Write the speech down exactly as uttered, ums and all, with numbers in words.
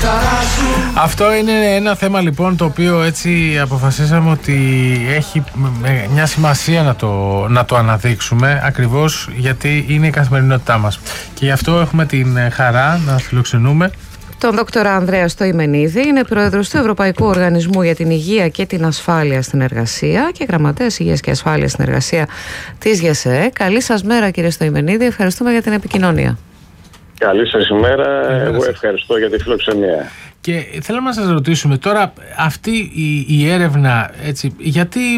Αυτό είναι ένα θέμα λοιπόν το οποίο έτσι αποφασίσαμε ότι έχει μια σημασία να το, να το αναδείξουμε, ακριβώς γιατί είναι η καθημερινότητά μας. Και γι' αυτό έχουμε την χαρά να φιλοξενούμε τον δόκτωρα Ανδρέα Στοημενίδη. Είναι πρόεδρος του Ευρωπαϊκού Οργανισμού για την Υγεία και την Ασφάλεια στην Εργασία και γραμματέας Υγείας και Ασφάλειας στην Εργασία της ΓΕΣΕΕ. Καλή σας μέρα, κύριε Στοημενίδη. Ευχαριστούμε για την επικοινωνία. Καλή σας ημέρα. Εγώ ευχαριστώ για τη φιλοξενία. Και θέλαμε να σας ρωτήσουμε τώρα, αυτή η, η έρευνα, έτσι, γιατί